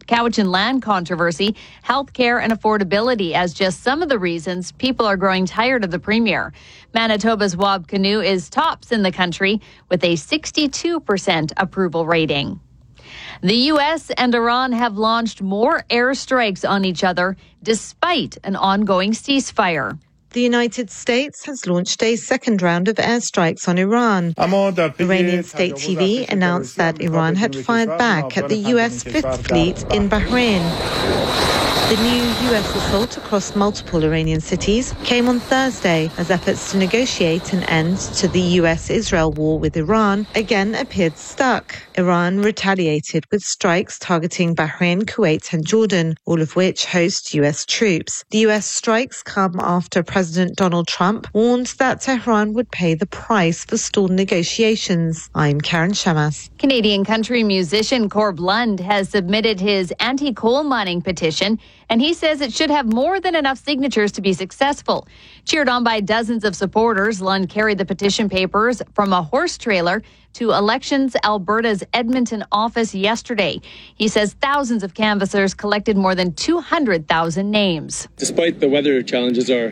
Cowichan land controversy, healthcare and affordability as just some of the reasons people are growing tired of the premier. Manitoba's Wab Kinew is tops in the country with a 62% approval rating. The U.S. and Iran have launched more airstrikes on each other despite an ongoing ceasefire. The United States has launched a second round of airstrikes on Iran. Iranian state TV announced that Iran had fired back at the U.S. Fifth Fleet in Bahrain. The new U.S. assault across multiple Iranian cities came on Thursday as efforts to negotiate an end to the U.S.-Israel war with Iran again appeared stuck. Iran retaliated with strikes targeting Bahrain, Kuwait and Jordan, all of which host U.S. troops. The U.S. strikes come after President Donald Trump warned that Tehran would pay the price for stalled negotiations. I'm Karen Shamas. Canadian country musician Corb Lund has submitted his anti-coal mining petition, and he says it should have more than enough signatures to be successful. Cheered on by dozens of supporters, Lund carried the petition papers from a horse trailer to Elections Alberta's Edmonton office yesterday. He says thousands of canvassers collected more than 200,000 names. Despite the weather challenges, our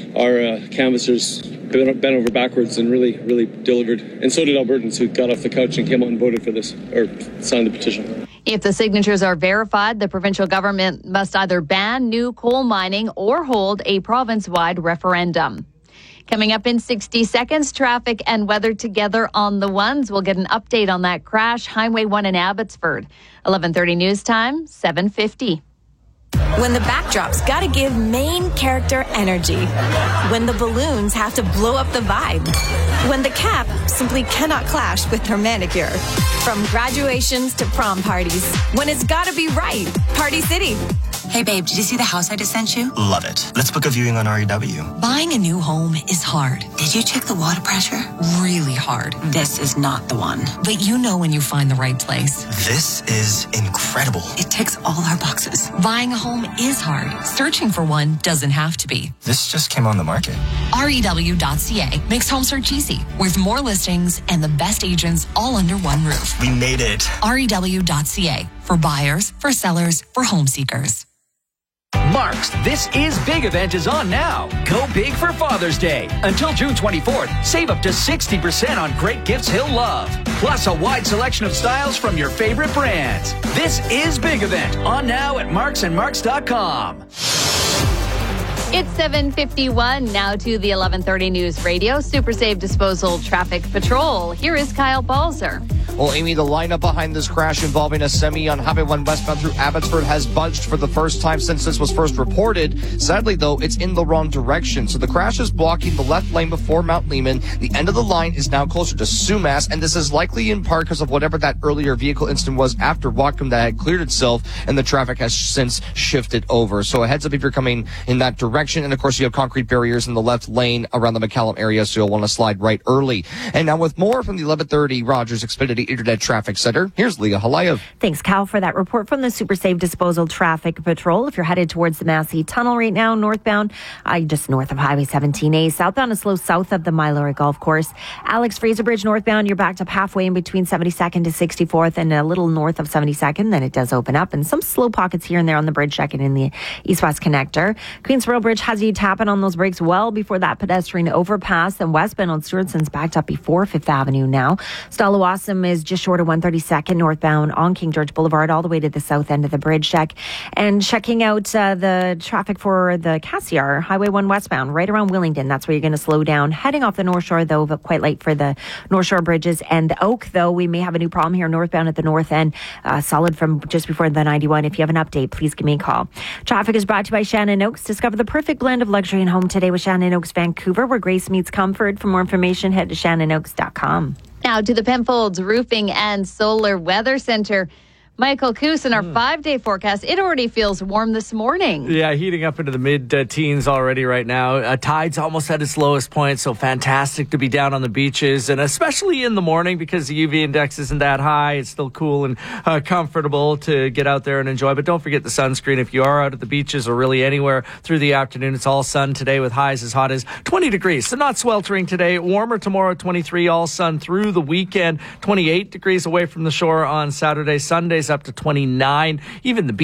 canvassers bent over backwards and really delivered. And so did Albertans who got off the couch and came out and voted for this, or signed the petition. If the signatures are verified, the provincial government must either ban new coal mining or hold a province-wide referendum. Coming up in 60 seconds, traffic and weather together on the ones. We'll get an update on that crash, Highway 1 in Abbotsford. 11:30 news time, 7:50. When the backdrop's gotta give main character energy. When the balloons have to blow up the vibe. When the cap simply cannot clash with her manicure. From graduations to prom parties. When it's gotta be right. Party City. Hey babe, did you see the house I just sent you? Love it. Let's book a viewing on REW. Buying a new home is hard. Did you check the water pressure? Really hard. This is not the one. But you know when you find the right place. This is incredible. It ticks all our boxes. Buying a home is hard. Searching for one doesn't have to be. This just came on the market. REW.ca makes home search easy with more listings and the best agents all under one roof. We made it. REW.ca for buyers, for sellers, for home seekers. Mark's This Is Big event is on now. Go big for Father's Day. Until June 24th, save up to 60% on great gifts he'll love. Plus a wide selection of styles from your favorite brands. This Is Big event on now at marksandmarks.com. It's 7:51 now to the 11:30 News Radio Super Safe Disposal Traffic Patrol. Here is Kyle Balzer. Well, Amy, the lineup behind this crash involving a semi on Highway 1 westbound through Abbotsford has budged for the first time since this was first reported. Sadly, though, it's in the wrong direction. So the crash is blocking the left lane before Mount Lehman. The end of the line is now closer to Sumas, and this is likely in part because of whatever that earlier vehicle incident was after Whatcom that had cleared itself, and the traffic has since shifted over. So a heads up if you're coming in that direction. And of course, you have concrete barriers in the left lane around the McCallum area, so you'll want to slide right early. And now with more from the 1130 Rogers Xfinity Internet Traffic Center, here's Leah Halayev. Thanks, Cal, for that report from the Super Safe Disposal Traffic Patrol. If you're headed towards the Massey Tunnel right now, northbound, just north of Highway 17A, southbound is slow south of the Mylori Golf Course. Alex Fraser Bridge northbound, you're backed up halfway in between 72nd to 64th and a little north of 72nd. Then it does open up, and some slow pockets here and there on the bridge checking in the east-west connector. Queensboro Bridge has you tapping on those brakes well before that pedestrian overpass. And westbound on Stewartson's backed up before 5th Avenue now. Stallawasam is just short of 132nd northbound on King George Boulevard all the way to the south end of the bridge check. And checking out the traffic for the Cassiar, Highway 1 westbound, right around Willingdon. That's where you're going to slow down. Heading off the North Shore, though, but quite late for the North Shore bridges. And the Oak, though, we may have a new problem here northbound at the north end. Solid from just before the 91. If you have an update, please give me a call. Traffic is brought to you by Shannon Oaks. Discover the perfect blend of luxury and home today with Shannon Oaks Vancouver, where grace meets comfort. For more information, head to shannonokes.com. Now to the Penfolds Roofing and Solar Weather Center. Michael Coos, in our 5-day forecast, it already feels warm this morning. Yeah, heating up into the mid-teens already right now. Tide's almost at its lowest point, so fantastic to be down on the beaches, and especially in the morning because the UV index isn't that high. It's still cool and comfortable to get out there and enjoy. But don't forget the sunscreen. If you are out at the beaches or really anywhere through the afternoon, it's all sun today with highs as hot as 20 degrees. So not sweltering today. Warmer tomorrow, 23, all sun through the weekend. 28 degrees away from the shore on Saturday. Sunday's up to 29. Even the